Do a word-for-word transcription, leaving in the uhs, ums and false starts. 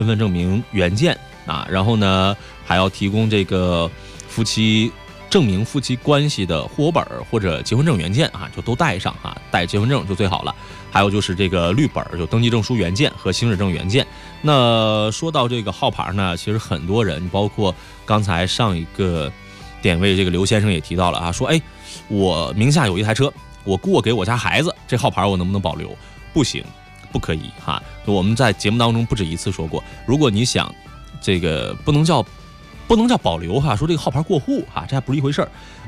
身份证明原件啊，然后呢还要提供这个夫妻证明夫妻关系的户口本或者结婚证原件啊，就都带上啊，带结婚证就最好了。还有就是这个绿本，就登记证书原件和行驶证原件。那说到这个号牌呢，其实很多人，包括刚才上一个点位这个刘先生也提到了啊，说哎，我名下有一台车，我过给我家孩子，这号牌我能不能保留？不行，不可以哈。我们在节目当中不止一次说过，如果你想这个不能叫不能叫保留哈，说这个号牌过户哈，这还不是一回事儿。